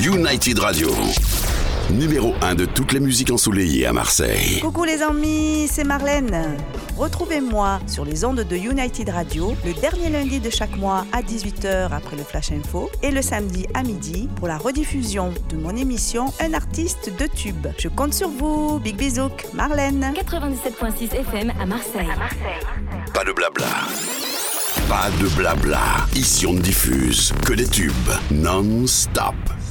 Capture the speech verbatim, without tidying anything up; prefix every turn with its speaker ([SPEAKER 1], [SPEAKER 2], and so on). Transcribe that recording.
[SPEAKER 1] United Radio, numéro un de toutes les musiques ensoleillées à Marseille.
[SPEAKER 2] Coucou les amis, c'est Marlène. Retrouvez-moi sur les ondes de United Radio le dernier lundi de chaque mois à dix-huit heures après le Flash Info et le samedi à midi pour la rediffusion de mon émission Un artiste de tube. Je compte sur vous, big bisouk, Marlène.
[SPEAKER 3] quatre-vingt-dix-sept virgule six F M à Marseille. à Marseille.
[SPEAKER 1] Pas de blabla. Pas de blabla. Ici on ne diffuse que des tubes non-stop.